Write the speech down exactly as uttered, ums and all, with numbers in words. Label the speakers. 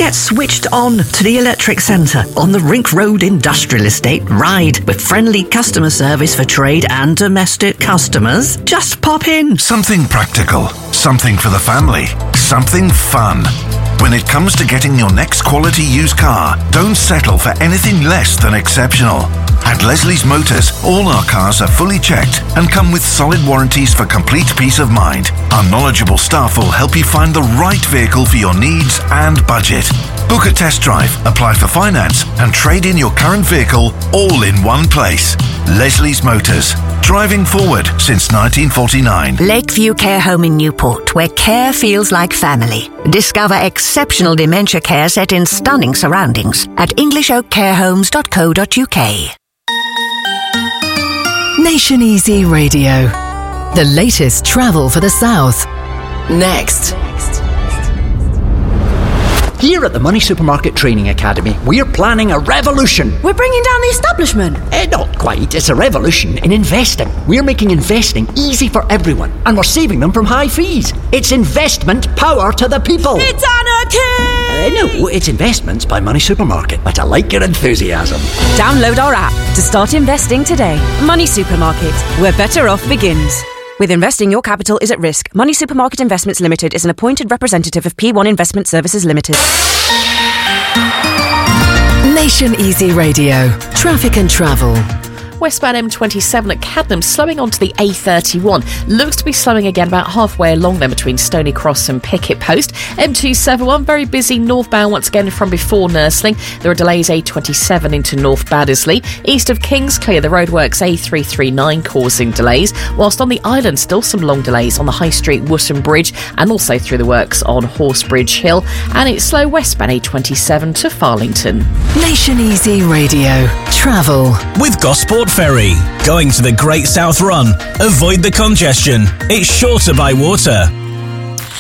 Speaker 1: Get switched on to the Electric Centre on the Rink Road Industrial Estate, Ryde, with friendly customer service for trade and domestic customers. Just pop in.
Speaker 2: Something practical, something for the family, something fun. When it comes to getting your next quality used car, don't settle for anything less than exceptional. At Leslie's Motors, all our cars are fully checked and come with solid warranties for complete peace of mind. Our knowledgeable staff will help you find the right vehicle for your needs and budget. Book a test drive, apply for finance, and trade in your current vehicle all in one place. Leslie's Motors. Driving forward since nineteen forty-nine.
Speaker 1: Lakeview Care Home in Newport, where care feels like family. Discover exceptional dementia care set in stunning surroundings at english oak care homes dot co dot uk.
Speaker 3: Nation Easy Radio. The latest travel for the South. Next.
Speaker 4: Here at the Money Supermarket Training Academy, we're planning a revolution.
Speaker 5: We're bringing down the establishment.
Speaker 4: Eh, not quite. It's a revolution in investing. We're making investing easy for everyone, and we're saving them from high fees. It's investment power to the people.
Speaker 5: It's anarchy!
Speaker 4: Uh, no, it's Investments by Money Supermarket. But I like your enthusiasm.
Speaker 6: Download our app to start investing today. Money Supermarket, where better off begins. With investing, your capital is at risk. Money Supermarket Investments Limited is an appointed representative of P one Investment Services Limited.
Speaker 3: Nation Easy Radio. Traffic and travel.
Speaker 7: Westbound M twenty-seven at Cadnam slowing onto the A thirty-one. Looks to be slowing again about halfway along there between Stony Cross and Picket Post. M two seventy-one very busy northbound once again from before Nursling. There are delays A twenty-seven into North Baddesley. East of Kings Clear, the roadworks A three thirty-nine causing delays, whilst on the island still some long delays on the High Street Wootton Bridge and also through the works on Horsebridge Hill. And it's slow westbound A twenty-seven to Farlington.
Speaker 3: Nation Easy Radio. Travel.
Speaker 8: With Gosport Ferry. Going to the Great South Run. Avoid the congestion. It's shorter by water.